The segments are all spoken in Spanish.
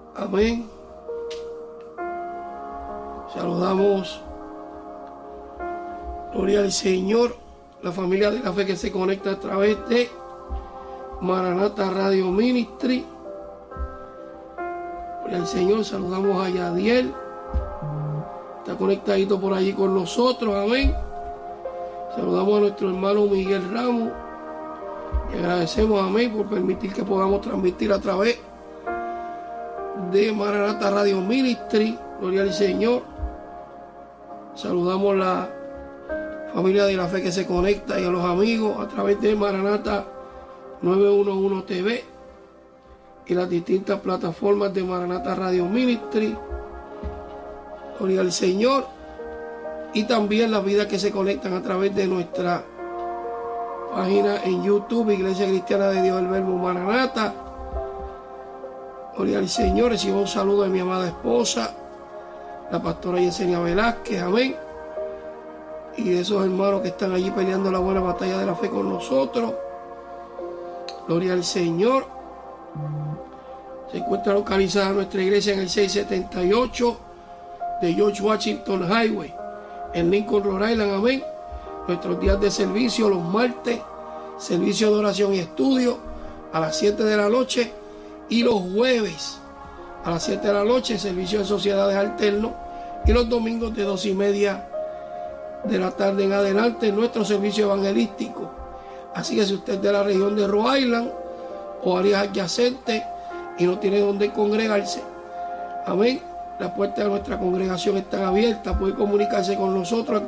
Amén. Saludamos, gloria al Señor, la familia de la fe que se conecta a través de Maranata Radio Ministry. Gloria al Señor, saludamos a Yadiel, está conectadito por allí con nosotros, amén. Saludamos a nuestro hermano Miguel Ramos y agradecemos, amén, por permitir que podamos transmitir a través de Maranata Radio Ministry. Gloria al Señor. Saludamos a la familia de la fe que se conecta y a los amigos a través de Maranata 911 TV y las distintas plataformas de Maranata Radio Ministry. Gloria al Señor. Y también las vidas que se conectan a través de nuestra página en YouTube, Iglesia Cristiana de Dios del Verbo Maranata. Gloria al Señor. Recibo un saludo de mi amada esposa, la pastora Yesenia Velázquez, amén. Y de esos hermanos que están allí peleando la buena batalla de la fe con nosotros. Gloria al Señor. Se encuentra localizada nuestra iglesia en el 678 de George Washington Highway, en Lincoln, Rhode Island, amén. Nuestros días de servicio, los martes, servicio de oración y estudio a las 7 de la noche. Y los jueves a las 7 de la noche, servicio de sociedades alternos. Y los domingos de 2:30 de la tarde en adelante, nuestro servicio evangelístico. Así que si usted es de la región de Rhode Island o áreas adyacentes y no tiene donde congregarse, amén, las puertas de nuestra congregación están abiertas. Puede comunicarse con nosotros al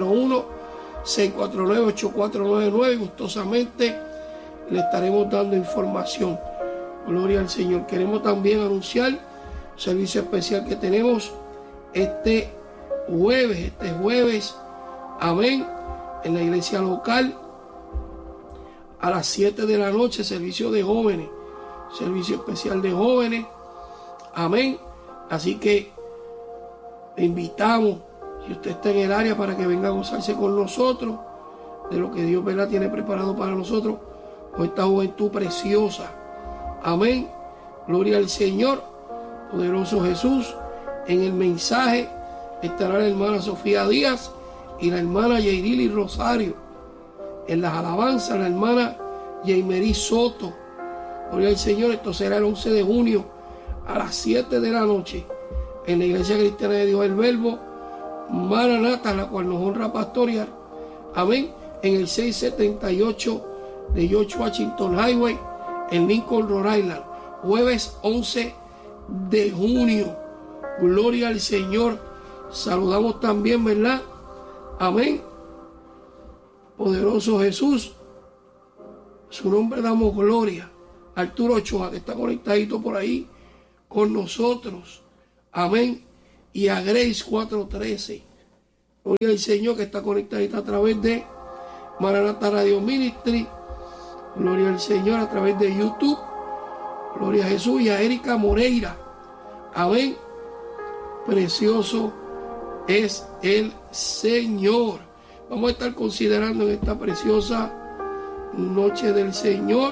401-649-8499 y gustosamente le estaremos dando información. Gloria al Señor. Queremos también anunciar el servicio especial que tenemos este jueves, amén, en la iglesia local a las 7 de la noche, servicio de jóvenes, servicio especial de jóvenes, amén. Así que le invitamos, si usted está en el área, para que venga a gozarse con nosotros de lo que Dios, ¿verdad?, tiene preparado para nosotros con esta juventud preciosa. Amén. Gloria al Señor. Poderoso Jesús. En el mensaje estará la hermana Sofía Díaz y la hermana Yairili Rosario. En las alabanzas, la hermana Yaimerí Soto. Gloria al Señor. Esto será el 11 de junio a las 7 de la noche en la Iglesia Cristiana de Dios del Verbo Maranata, la cual nos honra pastorear. Amén. En el 678 de George Washington Highway, en Lincoln, Rhode Island, jueves 11 de junio. Gloria al Señor. Saludamos también, ¿verdad? Amén. Poderoso Jesús. Su nombre damos gloria. Arturo Ochoa, que está conectadito por ahí con nosotros. Amén. Y a Grace 413. Gloria al Señor, que está conectadita a través de Maranata Radio Ministry. Gloria al Señor, a través de YouTube. Gloria a Jesús. Y a Erika Moreira. Amén. Precioso es el Señor. Vamos a estar considerando en esta preciosa noche del Señor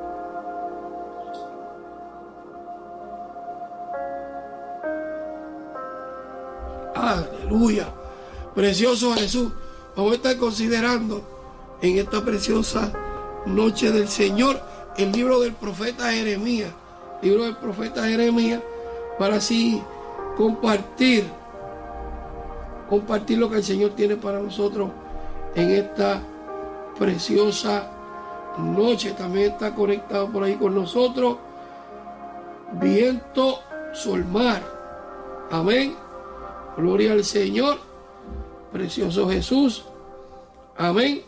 aleluya. Precioso Jesús. Vamos a estar considerando en esta preciosa noche del Señor el libro del profeta Jeremías. Libro del profeta Jeremías, para así compartir lo que el Señor tiene para nosotros en esta preciosa noche. También está conectado por ahí con nosotros Viento Solmar. Amén. Gloria al Señor. Precioso Jesús. Amén.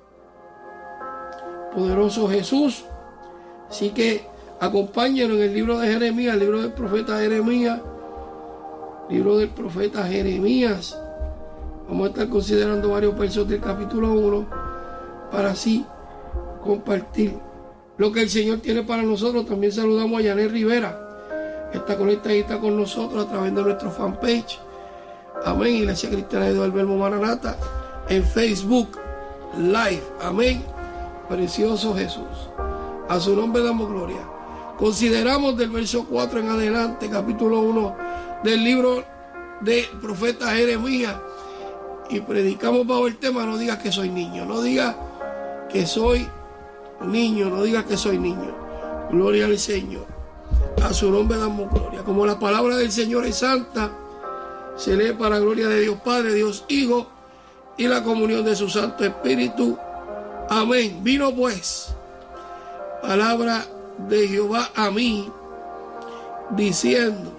Poderoso Jesús. Así que acompáñenos en el libro de Jeremías, el libro del profeta Jeremías. Libro del profeta Jeremías. Vamos a estar considerando varios versos del capítulo 1 para así compartir lo que el Señor tiene para nosotros. También saludamos a Yanet Rivera, que está conectadita con nosotros a través de nuestro fanpage. Amén. Iglesia Cristiana de Dios del Verbo Maranata en Facebook Live. Amén. Precioso Jesús. A su nombre damos gloria. Consideramos del verso 4 en adelante, capítulo 1 del libro del profeta Jeremías, y predicamos bajo el tema: no digas que soy niño, no digas que soy niño, no digas que soy niño. Gloria al Señor, a su nombre damos gloria. Como la palabra del Señor es santa, se lee para gloria de Dios Padre, Dios Hijo y la comunión de su Santo Espíritu. Amén. Vino pues palabra de Jehová a mí, diciendo: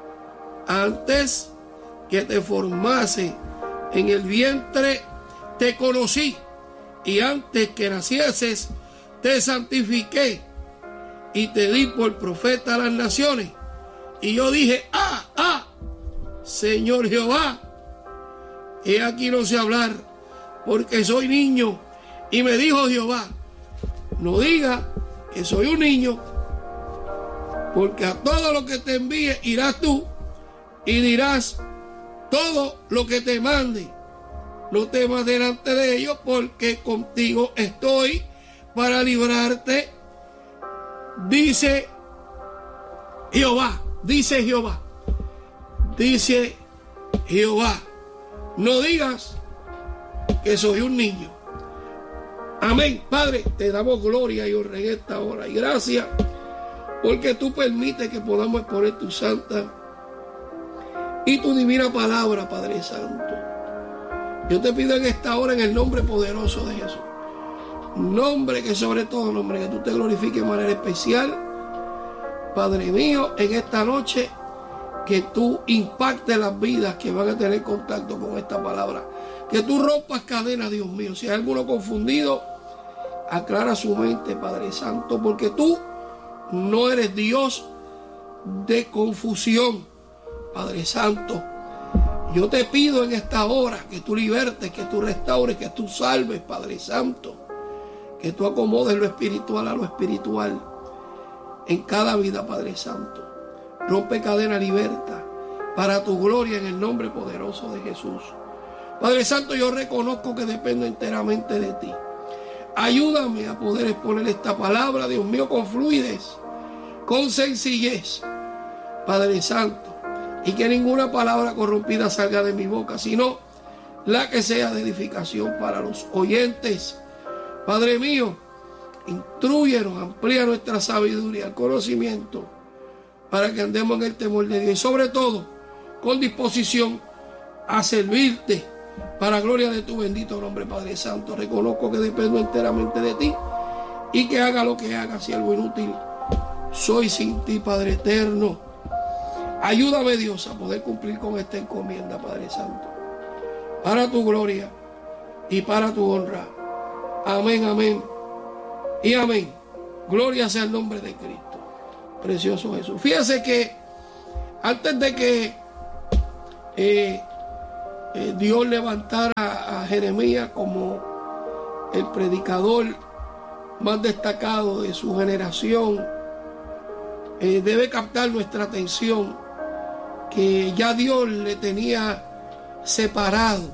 antes que te formase en el vientre te conocí, y antes que nacieses te santifiqué, y te di por profeta a las naciones. Y yo dije: Señor Jehová, he aquí no sé hablar, porque soy niño. Y me dijo Jehová: no diga que soy un niño, porque a todo lo que te envíe irás tú, y dirás todo lo que te mande. No temas delante de ellos, porque contigo estoy para librarte, dice Jehová. Dice Jehová. Dice Jehová: no digas que soy un niño. Amén. Padre, te damos gloria y honra en esta hora, y gracias porque tú permites que podamos exponer tu santa y tu divina palabra, Padre Santo. Yo te pido en esta hora, en el nombre poderoso de Jesús, nombre que sobre todo nombre, que tú te glorifiques de manera especial, Padre mío, en esta noche, que tú impactes las vidas que van a tener contacto con esta palabra, que tú rompas cadenas, Dios mío. Si hay alguno confundido, aclara su mente, Padre Santo, porque tú no eres Dios de confusión, Padre Santo. Yo te pido en esta hora que tú libertes, que tú restaures, que tú salves, Padre Santo, que tú acomodes lo espiritual a lo espiritual en cada vida, Padre Santo. Rompe cadena, libertad, para tu gloria, en el nombre poderoso de Jesús. Padre Santo, yo reconozco que dependo enteramente de ti. Ayúdame a poder exponer esta palabra, Dios mío, con fluidez, con sencillez, Padre Santo, y que ninguna palabra corrompida salga de mi boca, sino la que sea de edificación para los oyentes. Padre mío, intrúyenos, amplía nuestra sabiduría, el conocimiento, para que andemos en el temor de Dios, y sobre todo con disposición a servirte para gloria de tu bendito nombre, Padre Santo. Reconozco que dependo enteramente de ti, y que haga lo que haga, siervo inútil soy sin ti, Padre eterno. Ayúdame, Dios, a poder cumplir con esta encomienda, Padre Santo, para tu gloria y para tu honra. Amén, amén y amén. Gloria sea el nombre de Cristo. Precioso Jesús. Fíjese que antes de que Dios levantara a Jeremías como el predicador más destacado de su generación, debe captar nuestra atención que ya Dios le tenía separado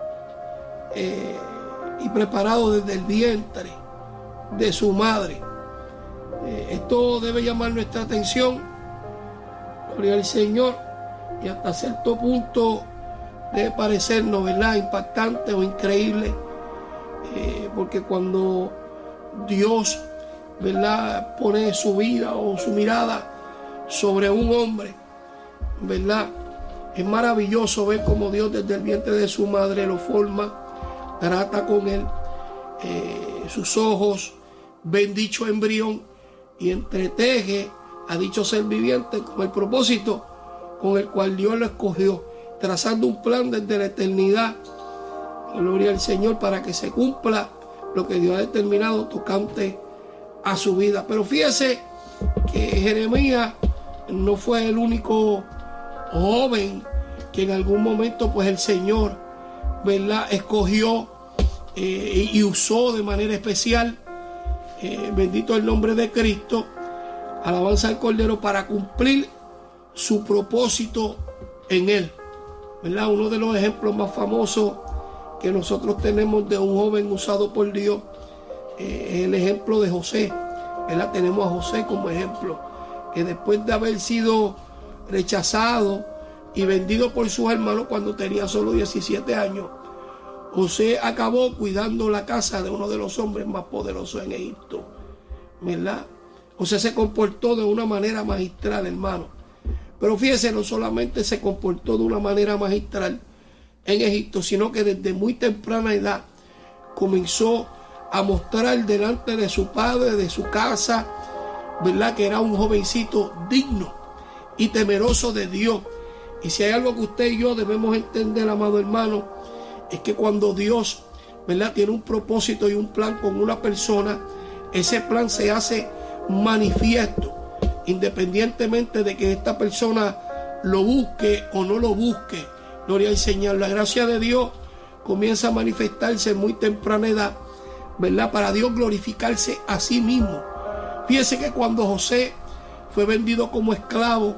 y preparado desde el vientre de su madre. Esto debe llamar nuestra atención, gloria al Señor, y hasta cierto punto debe parecernos, ¿verdad?, impactante o increíble, porque cuando Dios, ¿verdad?, pone su vida o su mirada sobre un hombre, ¿verdad?, es maravilloso ver cómo Dios desde el vientre de su madre lo forma, trata con él, sus ojos, ven dicho embrión, y entreteje a dicho ser viviente con el propósito con el cual Dios lo escogió, trazando un plan desde la eternidad, gloria al Señor, para que se cumpla lo que Dios ha determinado tocante a su vida. Pero fíjese que Jeremías no fue el único joven que en algún momento pues el Señor, ¿verdad?, escogió y usó de manera especial, bendito el nombre de Cristo, alabanza al Cordero, para cumplir su propósito en él, ¿verdad? Uno de los ejemplos más famosos que nosotros tenemos de un joven usado por Dios es el ejemplo de José, ¿verdad? Tenemos a José como ejemplo. que después de haber sido rechazado y vendido por sus hermanos cuando tenía solo 17 años, José acabó cuidando la casa de uno de los hombres más poderosos en Egipto, ¿verdad? José se comportó de una manera magistral, hermano. Pero fíjese, no solamente se comportó de una manera magistral en Egipto, sino que desde muy temprana edad comenzó a mostrar delante de su padre, de su casa, ¿verdad?, que era un jovencito digno y temeroso de Dios. Y si hay algo que usted y yo debemos entender, amado hermano, es que cuando Dios, ¿verdad?, tiene un propósito y un plan con una persona, ese plan se hace manifiesto, independientemente de que esta persona lo busque o no lo busque. Gloria al Señor. La gracia de Dios comienza a manifestarse en muy temprana edad, ¿verdad?, para Dios glorificarse a sí mismo. Fíjese que cuando José fue vendido como esclavo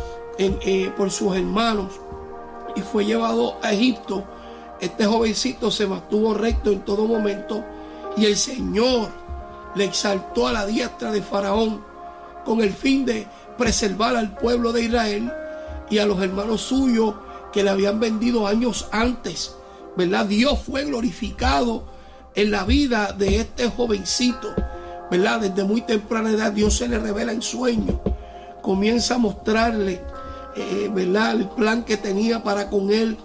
por sus hermanos y fue llevado a Egipto, este jovencito se mantuvo recto en todo momento y el Señor le exaltó a la diestra de Faraón con el fin de preservar al pueblo de Israel y a los hermanos suyos que le habían vendido años antes, ¿verdad? Dios fue glorificado en la vida de este jovencito, ¿verdad? Desde muy temprana edad Dios se le revela en sueños, comienza a mostrarle, ¿verdad?, el plan que tenía para con él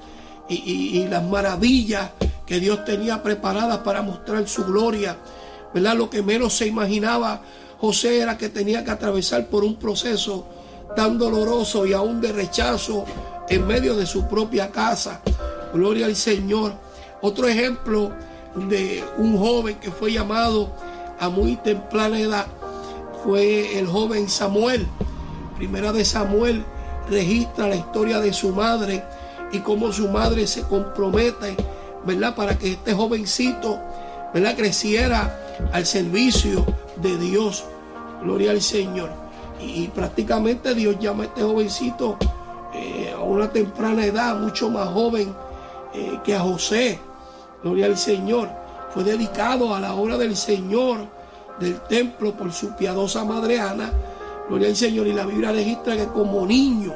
y las maravillas que Dios tenía preparadas para mostrar su gloria, ¿verdad? Lo que menos se imaginaba José era que tenía que atravesar por un proceso tan doloroso y aún de rechazo en medio de su propia casa. Gloria al Señor. Otro ejemplo de un joven que fue llamado a muy temprana edad fue el joven Samuel. Primera de Samuel registra la historia de su madre y cómo su madre se compromete, ¿verdad?, para que este jovencito, ¿verdad?, creciera al servicio de Dios. Gloria al Señor. Y prácticamente Dios llama a este jovencito a una temprana edad, mucho más joven que a José. Gloria al Señor. Fue dedicado a la obra del Señor del templo por su piadosa madre Ana. Gloria al Señor. Y la Biblia registra que como niño,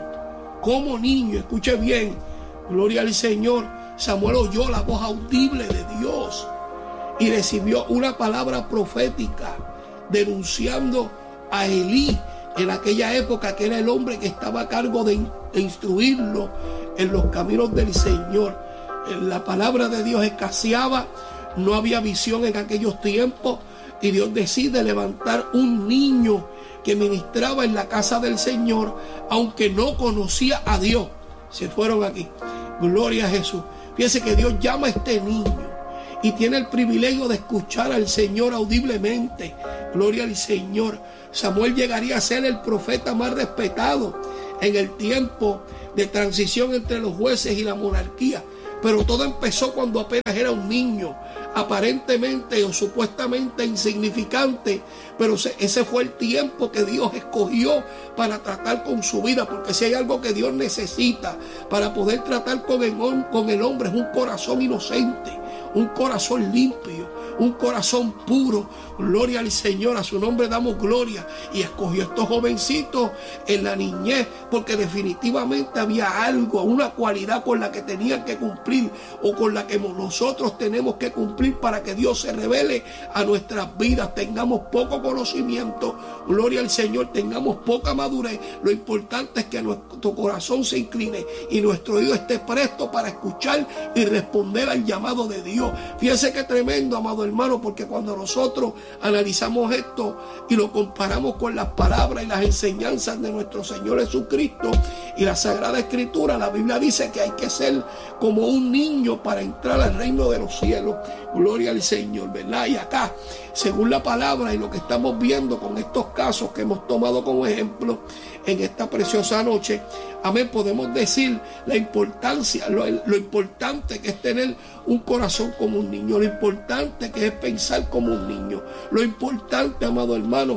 escuche bien, gloria al Señor, Samuel oyó la voz audible de Dios y recibió una palabra profética denunciando a Elí en aquella época, que era el hombre que estaba a cargo de instruirlo en los caminos del Señor. La palabra de Dios escaseaba, no había visión en aquellos tiempos, y Dios decide levantar un niño que ministraba en la casa del Señor, aunque no conocía a Dios. Se fueron aquí. Gloria a Jesús. Fíjense que Dios llama a este niño y tiene el privilegio de escuchar al Señor audiblemente. Gloria al Señor. Samuel llegaría a ser el profeta más respetado en el tiempo de transición entre los jueces y la monarquía. Pero todo empezó cuando apenas era un niño, aparentemente o supuestamente insignificante, pero ese fue el tiempo que Dios escogió para tratar con su vida, porque si hay algo que Dios necesita para poder tratar con el hombre es un corazón inocente, un corazón limpio, un corazón puro. Gloria al Señor, a su nombre damos gloria. Y escogió a estos jovencitos en la niñez porque definitivamente había algo, una cualidad con la que tenían que cumplir o con la que nosotros tenemos que cumplir para que Dios se revele a nuestras vidas. Tengamos poco conocimiento, gloria al Señor, tengamos poca madurez. Lo importante es que nuestro corazón se incline y nuestro oído esté presto para escuchar y responder al llamado de Dios. Fíjense qué tremendo, amado hermano, porque cuando nosotros analizamos esto y lo comparamos con las palabras y las enseñanzas de nuestro Señor Jesucristo y la Sagrada Escritura, la Biblia dice que hay que ser como un niño para entrar al reino de los cielos. Gloria al Señor, ¿verdad? Y acá, según la palabra y lo que estamos viendo con estos casos que hemos tomado como ejemplo en esta preciosa noche, amén, podemos decir la importancia, lo importante que es tener un corazón como un niño, lo importante que es pensar como un niño, lo importante, amado hermano,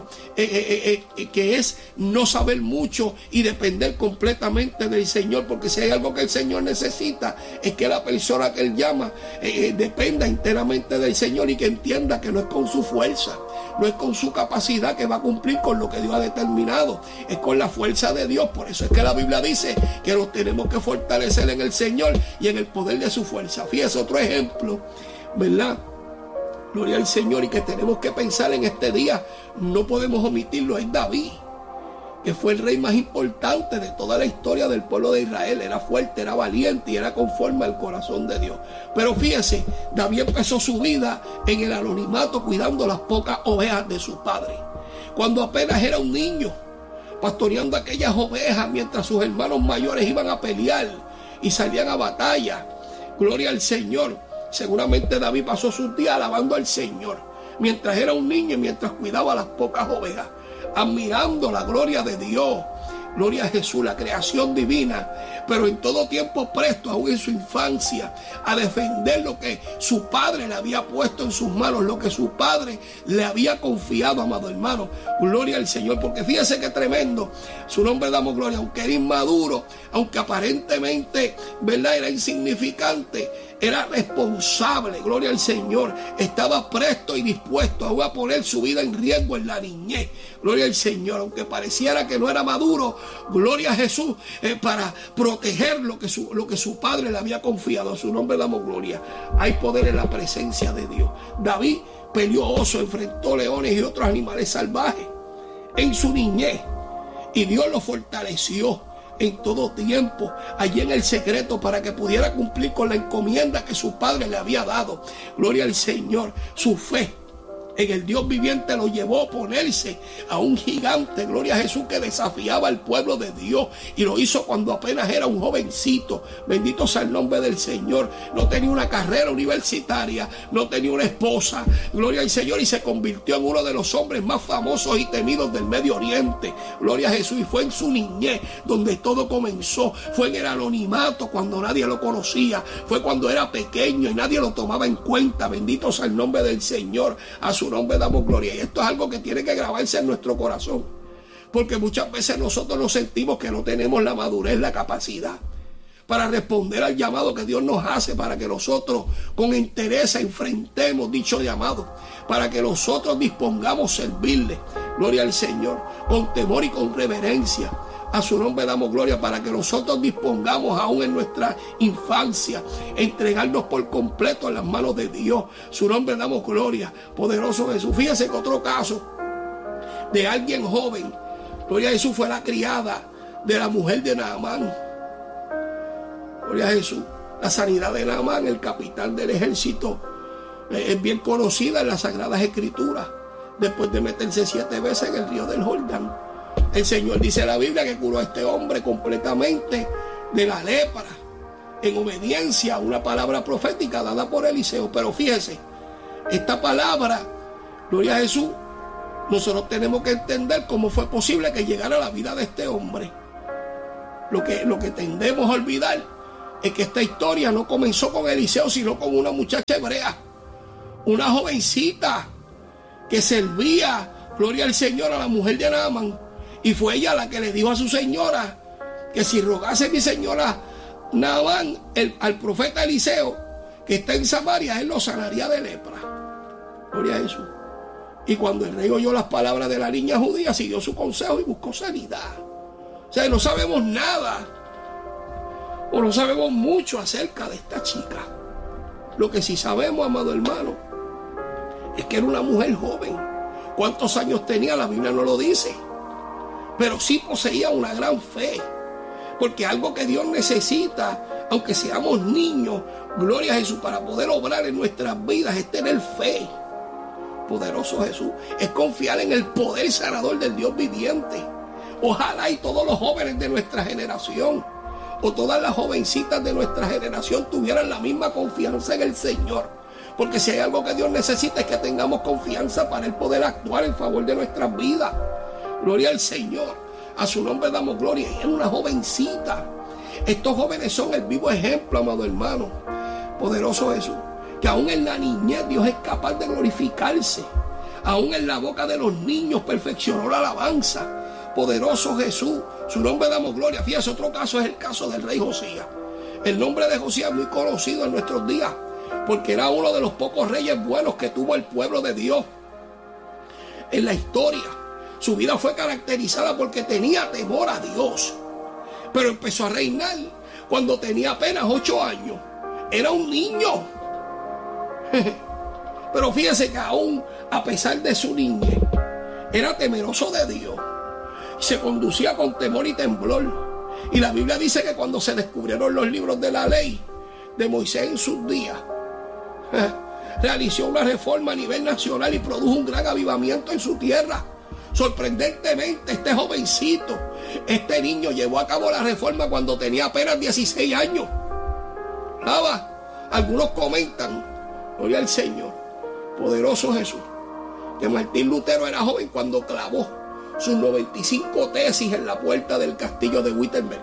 que es no saber mucho y depender completamente del Señor, porque si hay algo que el Señor necesita es que la persona que Él llama dependa enteramente del Señor y que entienda que no es con su fuerza, No es con su capacidad que va a cumplir con lo que Dios ha determinado. Es con la fuerza de Dios. Por eso es que la Biblia dice que nos tenemos que fortalecer en el Señor y en el poder de su fuerza. Fíjese, otro ejemplo, ¿verdad? Gloria al Señor, y que tenemos que pensar en este día, no podemos omitirlo, es David, que fue el rey más importante de toda la historia del pueblo de Israel. Era fuerte, era valiente y era conforme al corazón de Dios. Pero fíjese, David empezó su vida en el anonimato cuidando las pocas ovejas de su padre. Cuando apenas era un niño, pastoreando aquellas ovejas mientras sus hermanos mayores iban a pelear y salían a batalla. Gloria al Señor. Seguramente David pasó sus días alabando al Señor mientras era un niño y mientras cuidaba las pocas ovejas, admirando la gloria de Dios. Gloria a Jesús, la creación divina, pero en todo tiempo presto, aún en su infancia, a defender lo que su padre le había puesto en sus manos, lo que su padre le había confiado, amado hermano. Gloria al Señor, porque fíjese qué tremendo. Su nombre damos gloria, aunque era inmaduro, aunque aparentemente, ¿verdad?, era insignificante, era responsable, gloria al Señor, estaba presto y dispuesto aún a poner su vida en riesgo en la niñez. Gloria al Señor, aunque pareciera que no era maduro, gloria a Jesús, para proteger lo que su padre le había confiado. A su nombre damos gloria. Hay poder en la presencia de Dios. David peleó oso, enfrentó leones y otros animales salvajes en su niñez, y Dios lo fortaleció en todo tiempo, allí en el secreto, para que pudiera cumplir con la encomienda que su padre le había dado. Gloria al Señor. Su fe en el Dios viviente lo llevó a oponerse a un gigante, gloria a Jesús, que desafiaba al pueblo de Dios, y lo hizo cuando apenas era un jovencito. Bendito sea el nombre del Señor. No tenía una carrera universitaria, no tenía una esposa, gloria al Señor, y se convirtió en uno de los hombres más famosos y temidos del Medio Oriente. Gloria a Jesús. Y fue en su niñez donde todo comenzó. Fue en el anonimato, cuando nadie lo conocía. Fue cuando era pequeño y nadie lo tomaba en cuenta. Bendito sea el nombre del Señor. A su nombre damos gloria. Y esto es algo que tiene que grabarse en nuestro corazón, porque muchas veces nosotros nos sentimos que no tenemos la madurez, la capacidad para responder al llamado que Dios nos hace, para que nosotros con interés enfrentemos dicho llamado, para que nosotros dispongamos servirle, gloria al Señor, con temor y con reverencia. A su nombre damos gloria, para que nosotros dispongamos aún en nuestra infancia, entregarnos por completo en las manos de Dios. Su nombre damos gloria. Poderoso Jesús. Fíjense que otro caso de alguien joven, gloria a Jesús, fue la criada de la mujer de Naamán. Gloria a Jesús. La sanidad de Naamán, el capitán del ejército, es bien conocida en las Sagradas Escrituras, después de meterse 7 veces en el río del Jordán. El Señor dice en la Biblia que curó a este hombre completamente de la lepra, en obediencia a una palabra profética dada por Eliseo. Pero fíjese, esta palabra, gloria a Jesús, nosotros tenemos que entender cómo fue posible que llegara a la vida de este hombre. Lo que tendemos a olvidar es que esta historia no comenzó con Eliseo, sino con una muchacha hebrea, una jovencita que servía, gloria al Señor, a la mujer de Naamán. Y fue ella la que le dijo a su señora que si rogase mi señora Naamán al profeta Eliseo, que está en Samaria, él lo sanaría de lepra. Gloria a Jesús. Y cuando el rey oyó las palabras de la niña judía, siguió su consejo y buscó sanidad. O sea, no sabemos nada, o no sabemos mucho acerca de esta chica. Lo que sí sabemos, amado hermano, es que era una mujer joven. ¿Cuántos años tenía? La Biblia no lo dice. Pero sí poseía una gran fe, porque algo que Dios necesita, aunque seamos niños, gloria a Jesús, para poder obrar en nuestras vidas, es tener fe. Poderoso Jesús, es confiar en el poder sanador del Dios viviente. Ojalá y todos los jóvenes de nuestra generación, o todas las jovencitas de nuestra generación, tuvieran la misma confianza en el Señor. Porque si hay algo que Dios necesita, es que tengamos confianza para Él poder actuar en favor de nuestras vidas. Gloria al Señor. A su nombre damos gloria. Y es una jovencita. Estos jóvenes son el vivo ejemplo, amado hermano. Poderoso Jesús. Que aún en la niñez Dios es capaz de glorificarse. Aún en la boca de los niños perfeccionó la alabanza. Poderoso Jesús. Su nombre damos gloria. Fíjate, otro caso es el caso del rey Josías. El nombre de Josías es muy conocido en nuestros días, porque era uno de los pocos reyes buenos que tuvo el pueblo de Dios. en la historia. Su vida fue caracterizada porque tenía temor a Dios. Pero empezó a reinar cuando tenía apenas 8 años. Era un niño. Pero fíjese que aún a pesar de su niñez, era temeroso de Dios. Se conducía con temor y temblor. Y la Biblia dice que cuando se descubrieron los libros de la ley de Moisés en sus días, realizó una reforma a nivel nacional y produjo un gran avivamiento en su tierra. Sorprendentemente, este jovencito, este niño llevó a cabo la reforma cuando tenía apenas 16 años. Algunos comentan, gloria al Señor, poderoso Jesús, que Martín Lutero era joven cuando clavó sus 95 tesis en la puerta del castillo de Wittenberg,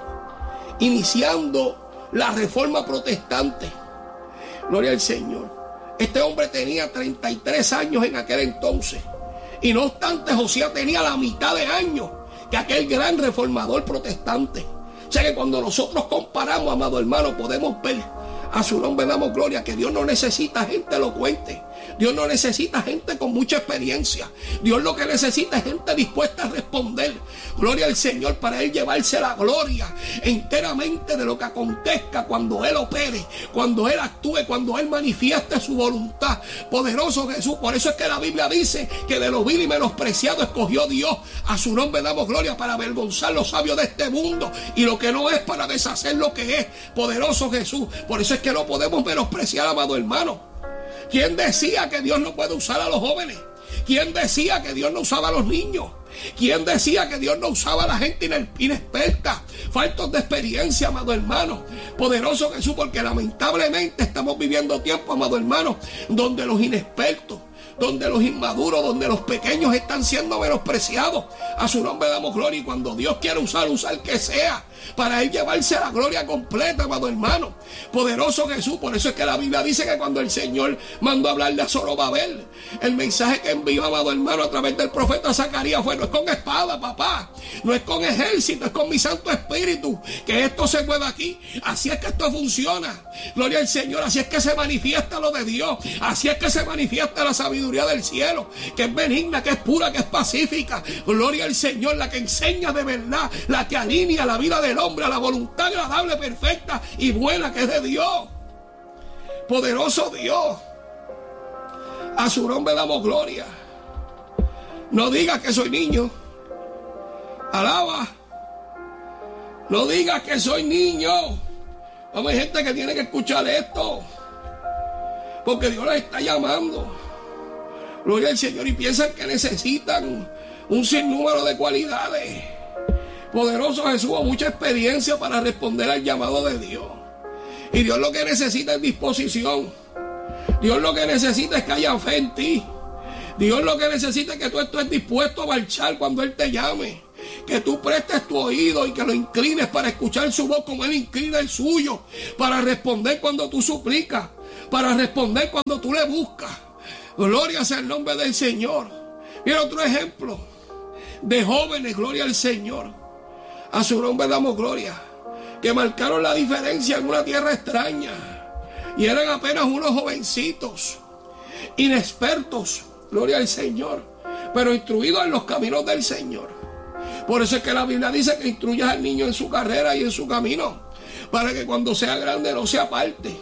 iniciando la reforma protestante. Gloria al Señor. Este hombre tenía 33 años en aquel entonces. Y no obstante, Josías tenía la mitad de años que aquel gran reformador protestante. O sea que cuando nosotros comparamos, amado hermano, podemos ver, a su nombre damos gloria, que Dios no necesita gente elocuente. Dios no necesita gente con mucha experiencia. Dios lo que necesita es gente dispuesta a responder. Gloria al Señor, para Él llevarse la gloria enteramente de lo que acontezca cuando Él opere, cuando Él actúe, cuando Él manifieste su voluntad. Poderoso Jesús. Por eso es que la Biblia dice que de lo vil y menospreciado escogió Dios. A su nombre damos gloria, para avergonzar los sabios de este mundo, y lo que no es, para deshacer lo que es. Poderoso Jesús. Por eso es que no podemos menospreciar, amado hermano. ¿Quién decía que Dios no puede usar a los jóvenes? ¿Quién decía que Dios no usaba a los niños? ¿Quién decía que Dios no usaba a la gente inexperta, faltos de experiencia, amado hermano? Poderoso Jesús, porque lamentablemente estamos viviendo tiempo, amado hermano, donde los inexpertos, donde los inmaduros, donde los pequeños están siendo menospreciados. A su nombre damos gloria, y cuando Dios quiere usar que sea, para Él llevarse la gloria completa, amado hermano. Poderoso Jesús. Por eso es que la Biblia dice que cuando el Señor mandó a hablarle a Zorobabel, el mensaje que envió, amado hermano, a través del profeta Zacarías fue: no es con espada, papá, no es con ejército, es con mi Santo Espíritu que esto se mueve aquí. Así es que esto funciona. Gloria al Señor. Así es que se manifiesta lo de Dios. Así es que se manifiesta la sabiduría del cielo, que es benigna, que es pura, que es pacífica. Gloria al Señor, la que enseña de verdad, la que alinea la vida del hombre a la voluntad agradable, perfecta y buena que es de Dios. Poderoso Dios. A su nombre damos gloria. No digas que soy niño. Alaba. No digas que soy niño. Vamos, hay gente que tiene que escuchar esto, porque Dios les está llamando. Gloria al Señor. Y piensan que necesitan un sinnúmero de cualidades. Poderoso Jesús, mucha experiencia para responder al llamado de Dios. Y Dios lo que necesita es disposición. Dios lo que necesita es que haya fe en ti. Dios lo que necesita es que tú estés dispuesto a marchar cuando Él te llame. Que tú prestes tu oído y que lo inclines para escuchar su voz como Él inclina el suyo. Para responder cuando tú suplicas. Para responder cuando tú le buscas. Gloria sea el nombre del Señor. Mira otro ejemplo de jóvenes, gloria al Señor. A su nombre damos gloria. Que marcaron la diferencia en una tierra extraña. Y eran apenas unos jovencitos, inexpertos, gloria al Señor, pero instruidos en los caminos del Señor. Por eso es que la Biblia dice que instruyas al niño en su carrera y en su camino, para que cuando sea grande no se aparte.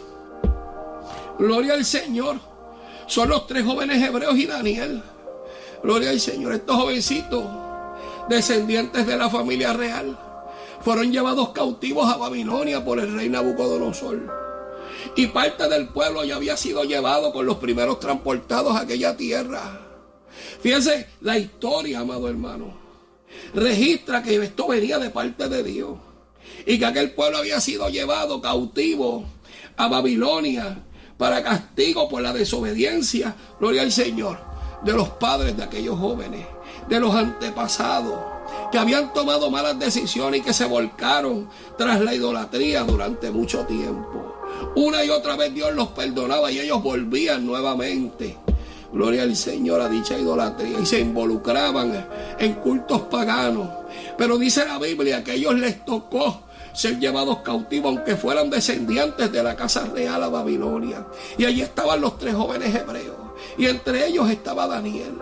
Gloria al Señor. Son los 3 jóvenes hebreos y Daniel. Gloria al Señor. Estos jovencitos, descendientes de la familia real, fueron llevados cautivos a Babilonia por el rey Nabucodonosor. Y parte del pueblo ya había sido llevado con los primeros transportados a aquella tierra. Fíjense, la historia, amado hermano, registra que esto venía de parte de Dios. Y que aquel pueblo había sido llevado cautivo a Babilonia para castigo por la desobediencia, gloria al Señor, de los padres de aquellos jóvenes, de los antepasados, que habían tomado malas decisiones y que se volcaron tras la idolatría durante mucho tiempo. Una y otra vez Dios los perdonaba y ellos volvían nuevamente, gloria al Señor, a dicha idolatría, y se involucraban en cultos paganos. Pero dice la Biblia que a ellos les tocó ser llevados cautivos, aunque fueran descendientes de la casa real, a Babilonia. Y allí estaban los 3 jóvenes hebreos, y entre ellos estaba Daniel.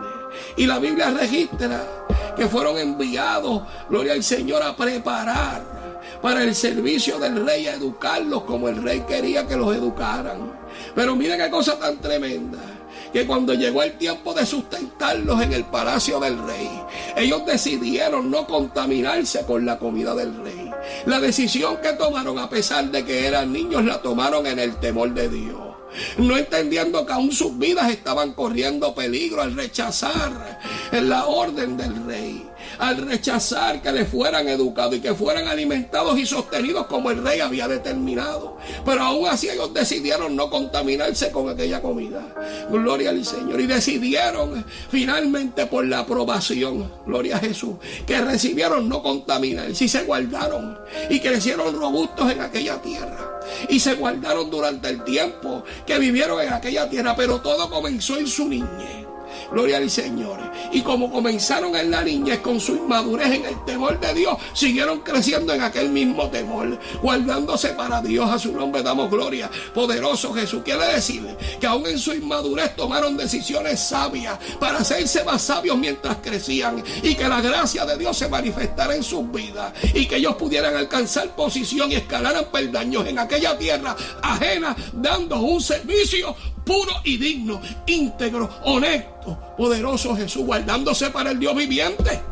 Y la Biblia registra que fueron enviados, gloria al Señor, a preparar para el servicio del rey, a educarlos como el rey quería que los educaran. Pero mira qué cosa tan tremenda, que cuando llegó el tiempo de sustentarlos en el palacio del rey, ellos decidieron no contaminarse con la comida del rey. La decisión que tomaron, a pesar de que eran niños, la tomaron en el temor de Dios, no entendiendo que aún sus vidas estaban corriendo peligro al rechazar la orden del rey, al rechazar que le fueran educados y que fueran alimentados y sostenidos como el rey había determinado. Pero aún así ellos decidieron no contaminarse con aquella comida. Gloria al Señor. Y decidieron finalmente, por la aprobación, gloria a Jesús, que recibieron no contaminarse, y se guardaron y crecieron robustos en aquella tierra. Y se guardaron durante el tiempo que vivieron en aquella tierra. Pero todo comenzó en su niñez. Gloria al Señor. Y como comenzaron en la niñez, con su inmadurez en el temor de Dios, siguieron creciendo en aquel mismo temor, guardándose para Dios. A su nombre damos gloria. Poderoso Jesús. Quiere decir que aún en su inmadurez tomaron decisiones sabias para hacerse más sabios mientras crecían, y que la gracia de Dios se manifestara en sus vidas, y que ellos pudieran alcanzar posición y escalaran peldaños en aquella tierra ajena, dando un servicio puro y digno, íntegro, honesto. Poderoso Jesús, guardándose para el Dios viviente.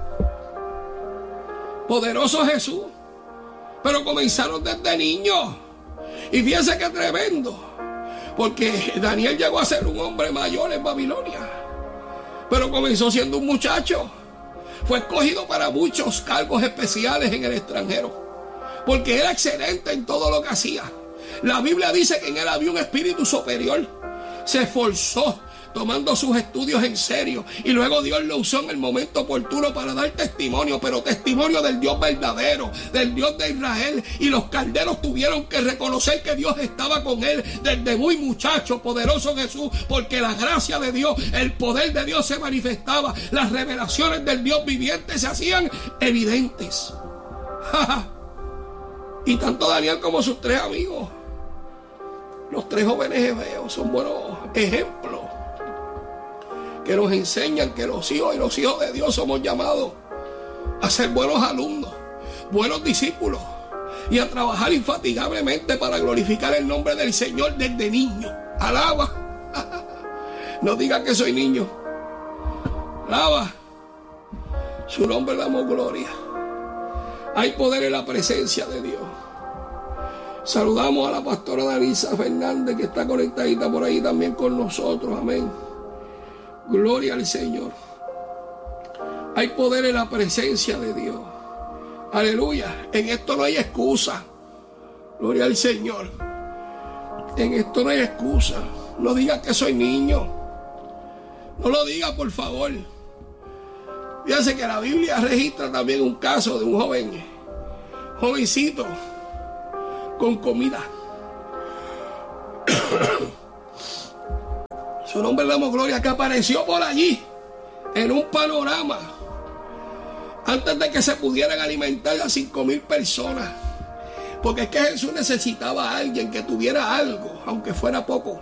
Poderoso Jesús. Pero comenzaron desde niños. Y fíjense qué tremendo, porque Daniel llegó a ser un hombre mayor en Babilonia, pero comenzó siendo un muchacho. Fue escogido para muchos cargos especiales en el extranjero, porque era excelente en todo lo que hacía. La Biblia dice que en él había un espíritu superior. Se esforzó, tomando sus estudios en serio, y luego Dios lo usó en el momento oportuno para dar testimonio, pero testimonio del Dios verdadero, del Dios de Israel. Y los calderos tuvieron que reconocer que Dios estaba con él desde muy muchacho. Poderoso Jesús, porque la gracia de Dios, el poder de Dios se manifestaba, las revelaciones del Dios viviente se hacían evidentes. Y tanto Daniel como sus tres amigos, los tres jóvenes hebreos, son buenos ejemplos que nos enseñan que los hijos y los hijos de Dios somos llamados a ser buenos alumnos, buenos discípulos, y a trabajar infatigablemente para glorificar el nombre del Señor desde niño. Alaba. No diga que soy niño. Alaba. Su nombre le damos gloria. Hay poder en la presencia de Dios. Saludamos a la pastora Danisa Fernández, que está conectadita por ahí también con nosotros. Amén. Gloria al Señor. Hay poder en la presencia de Dios. Aleluya. En esto no hay excusa. Gloria al Señor. En esto no hay excusa. No diga que soy niño. No lo diga, por favor. Fíjense que la Biblia registra también un caso de un jovencito con comida. Su nombre le damos gloria, que apareció por allí en un panorama antes de que se pudieran alimentar a 5,000 personas, porque es que Jesús necesitaba a alguien que tuviera algo, aunque fuera poco.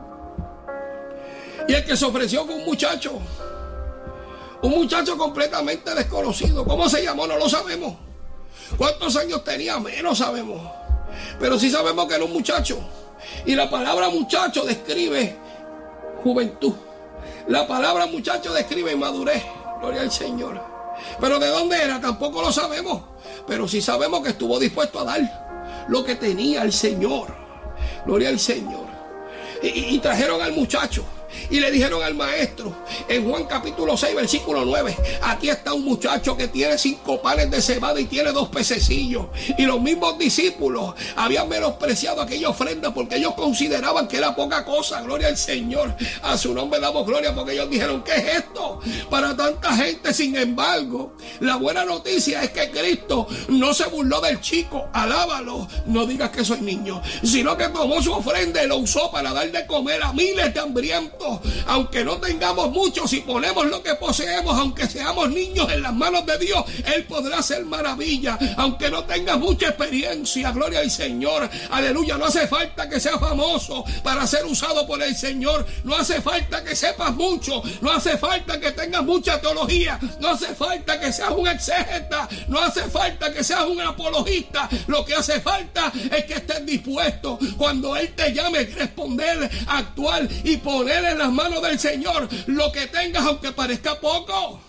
Y el que se ofreció fue un muchacho completamente desconocido. ¿Cómo se llamó? No lo sabemos. ¿Cuántos años tenía? Menos sabemos. Pero sí sabemos que era un muchacho. Y la palabra muchacho describe juventud. La palabra muchacho describe madurez. Gloria al Señor. Pero ¿de dónde era? Tampoco lo sabemos. Pero sí sabemos que estuvo dispuesto a dar lo que tenía el Señor. Gloria al Señor. Y trajeron al muchacho y le dijeron al maestro, en Juan capítulo 6 versículo 9, aquí está un muchacho que tiene 5 panes de cebada y tiene 2 pececillos. Y los mismos discípulos habían menospreciado aquella ofrenda porque ellos consideraban que era poca cosa. Gloria al Señor. A su nombre damos gloria, porque ellos dijeron, ¿qué es esto para tanta gente? Sin embargo, la buena noticia es que Cristo no se burló del chico. Alábalo. No digas que soy niño, sino que tomó su ofrenda y lo usó para dar de comer a miles de hambrientos dispuestos, aunque no tengamos mucho, si ponemos lo que poseemos, aunque seamos niños, en las manos de Dios, Él podrá hacer maravillas. Aunque no tengas mucha experiencia, gloria al Señor, aleluya. No hace falta que seas famoso para ser usado por el Señor. No hace falta que sepas mucho, no hace falta que tengas mucha teología, no hace falta que seas un exégeta, no hace falta que seas un apologista. Lo que hace falta es que estés dispuesto, cuando Él te llame, responder, actuar y poner en las manos del Señor lo que tengas, aunque parezca poco.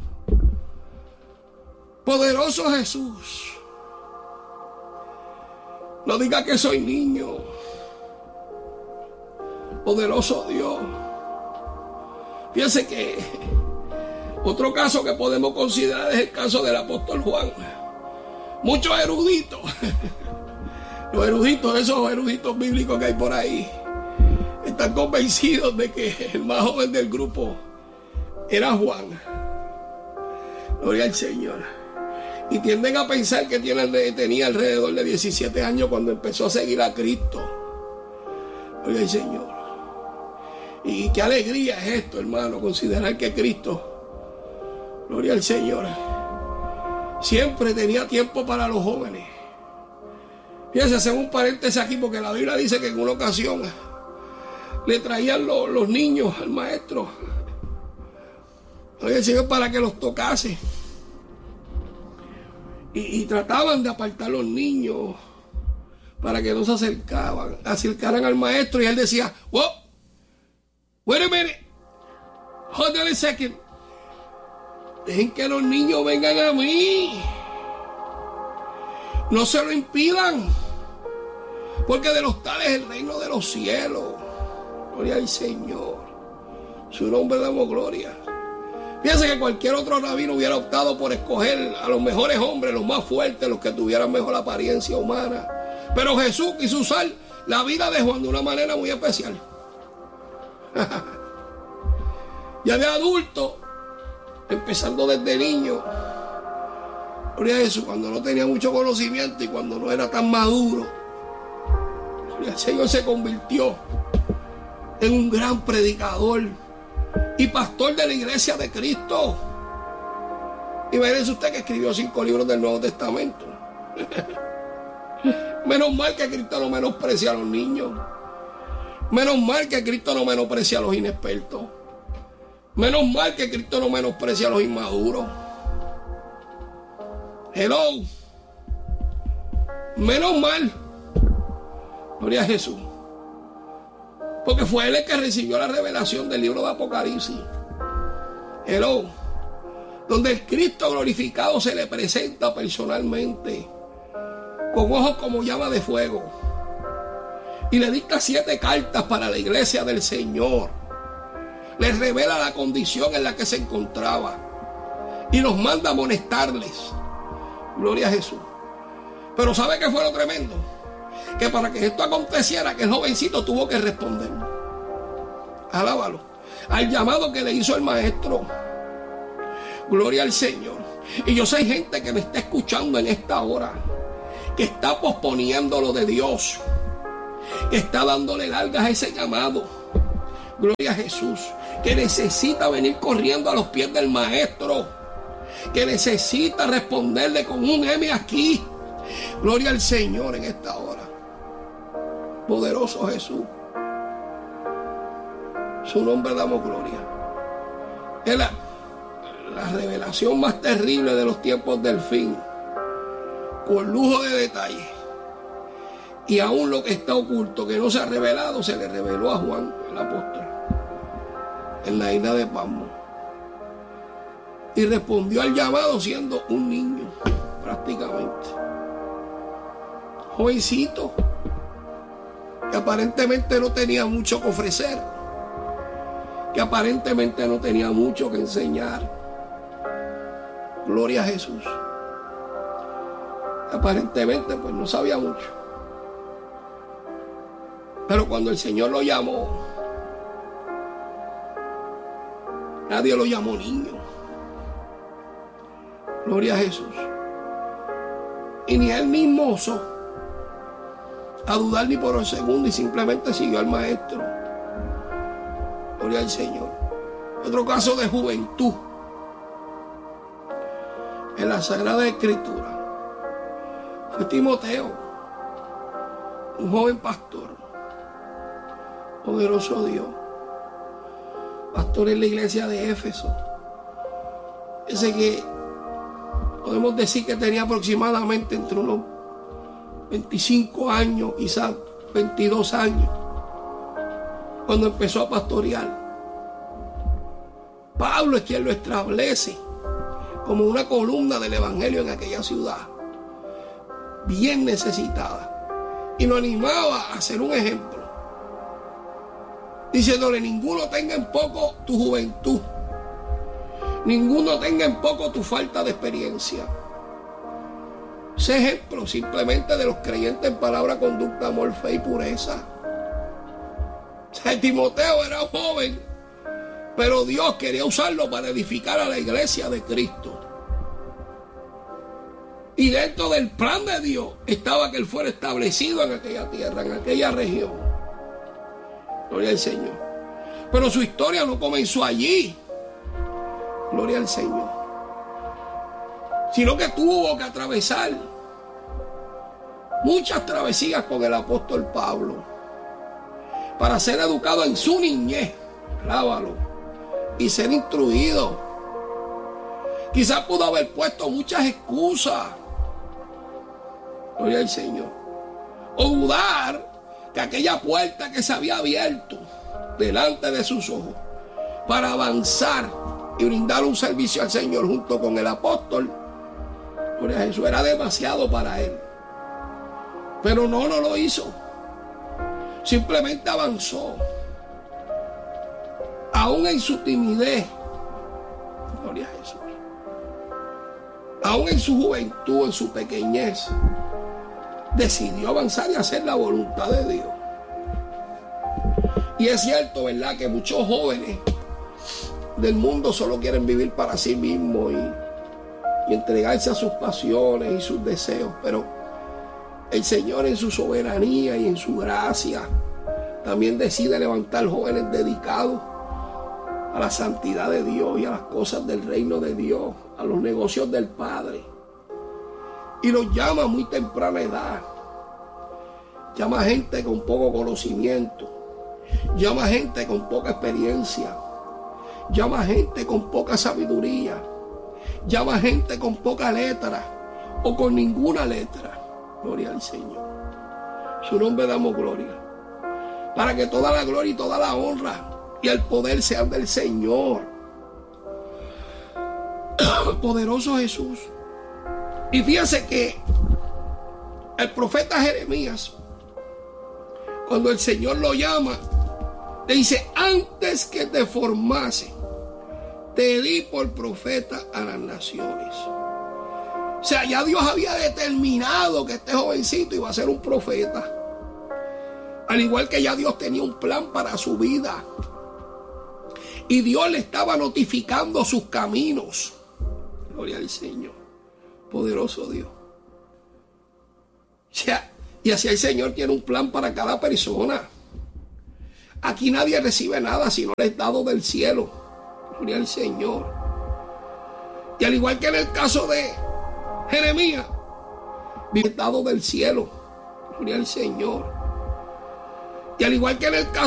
Poderoso Jesús. No diga que soy niño. Poderoso Dios. Fíjense que otro caso que podemos considerar es el caso del apóstol Juan. Muchos eruditos, los eruditos, esos eruditos bíblicos que hay por ahí, están convencidos de que el más joven del grupo era Juan. Gloria al Señor. Y tienden a pensar que tenía alrededor de 17 años cuando empezó a seguir a Cristo. Gloria al Señor. Y qué alegría es esto, hermano, considerar que Cristo, gloria al Señor, siempre tenía tiempo para los jóvenes. Fíjense, hacemos un paréntesis aquí porque la Biblia dice que en una ocasión le traían los niños al maestro, gloria al Señor, para que los tocase. Y trataban de apartar a los niños para que no se acercaran al maestro. Y él decía, "Whoa, wait a minute, hold on a second. Dejen que los niños vengan a mí. No se lo impidan, porque de los tales es el reino de los cielos." Gloria al Señor. Su nombre damos gloria. Fíjense que cualquier otro rabino hubiera optado por escoger a los mejores hombres, los más fuertes, los que tuvieran mejor apariencia humana. Pero Jesús quiso usar la vida de Juan de una manera muy especial. Ya de adulto, empezando desde niño, gloria a Jesús, cuando no tenía mucho conocimiento y cuando no era tan maduro, el Señor se convirtió en un gran predicador y pastor de la iglesia de Cristo. Imagínese usted que escribió 5 libros del Nuevo Testamento. Menos mal que Cristo no menosprecia a los niños. Menos mal que Cristo no menosprecia a los inexpertos. Menos mal que Cristo no menosprecia a los inmaduros. Hello. Menos mal. Gloria a Jesús. Porque fue él el que recibió la revelación del libro de Apocalipsis. Hello. Donde el Cristo glorificado se le presenta personalmente, con ojos como llama de fuego, y le dicta 7 cartas para la iglesia del Señor. Le revela la condición en la que se encontraba y los manda a amonestarles. Gloria a Jesús. Pero ¿sabe qué fue lo tremendo? Que para que esto aconteciera, que el jovencito tuvo que responder, alábalo, al llamado que le hizo el maestro. Gloria al Señor. Y yo sé gente que me está escuchando en esta hora, que está posponiendo lo de Dios, que está dándole largas a ese llamado. Gloria a Jesús. Que necesita venir corriendo a los pies del maestro, que necesita responderle con un heme aquí. Gloria al Señor en esta hora. Poderoso Jesús. Su nombre damos gloria. Es la revelación más terrible de los tiempos del fin, con lujo de detalle. Y aún lo que está oculto, que no se ha revelado, se le reveló a Juan, el apóstol, en la isla de Patmos. Y respondió al llamado siendo un niño, prácticamente. Jovencito, que aparentemente no tenía mucho que ofrecer, que aparentemente no tenía mucho que enseñar. Gloria a Jesús. Aparentemente pues no sabía mucho. Pero cuando el Señor lo llamó, nadie lo llamó niño. Gloria a Jesús. Y ni él mismo osó a dudar ni por un segundo y simplemente siguió al maestro. Gloria al Señor. Otro caso de juventud en la Sagrada Escritura fue Timoteo, un joven pastor, poderoso Dios, pastor en la iglesia de Éfeso. Ese que podemos decir que tenía aproximadamente entre unos 25 años, quizás 22 años, cuando empezó a pastorear. Pablo es quien lo establece como una columna del evangelio en aquella ciudad, bien necesitada, y lo animaba a ser un ejemplo, diciéndole: ninguno tenga en poco tu juventud, ninguno tenga en poco tu falta de experiencia. Ese ejemplo simplemente de los creyentes en palabra, conducta, amor, fe y pureza. O sea, Timoteo era joven, pero Dios quería usarlo para edificar a la iglesia de Cristo. Y dentro del plan de Dios estaba que él fuera establecido en aquella tierra, en aquella región. Gloria al Señor. Pero su historia no comenzó allí. Gloria al Señor. Sino que tuvo que atravesar muchas travesías con el apóstol Pablo para ser educado en su niñez, alábalo, y ser instruido. Quizás pudo haber puesto muchas excusas, gloria al Señor, o dudar que aquella puerta que se había abierto delante de sus ojos para avanzar y brindar un servicio al Señor junto con el apóstol, gloria a Jesús, era demasiado para él. Pero no lo hizo. Simplemente avanzó. Aún en su timidez, gloria a Jesús, aún en su juventud, en su pequeñez, decidió avanzar y hacer la voluntad de Dios. Y es cierto, ¿verdad?, que muchos jóvenes del mundo solo quieren vivir para sí mismos y entregarse a sus pasiones y sus deseos, pero el Señor, en su soberanía y en su gracia, también decide levantar jóvenes dedicados a la santidad de Dios y a las cosas del reino de Dios, a los negocios del Padre. Y los llama a muy temprana edad. Llama a gente con poco conocimiento. Llama a gente con poca experiencia. Llama a gente con poca sabiduría. Llama a gente con poca letra o con ninguna letra. Gloria al Señor. Su nombre damos gloria. Para que toda la gloria y toda la honra y el poder sean del Señor. Poderoso Jesús. Y fíjense que el profeta Jeremías, cuando el Señor lo llama, le dice: antes que te formase, te di por profeta a las naciones. O sea, ya Dios había determinado que este jovencito iba a ser un profeta. Al igual que ya Dios tenía un plan para su vida. Y Dios le estaba notificando sus caminos. Gloria al Señor. Poderoso Dios. O sea, y así el Señor tiene un plan para cada persona. Aquí nadie recibe nada si no le es dado del cielo. Gloria al Señor. Y al igual que en el caso de Jeremías, vive dado del cielo. Gloria al Señor. Y al igual que en el caso